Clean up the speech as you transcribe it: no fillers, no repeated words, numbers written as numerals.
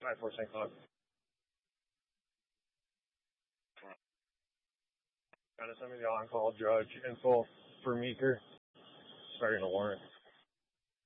4 St. Cloud. Got to send me the on-call judge info for Meeker. Starting to warrant.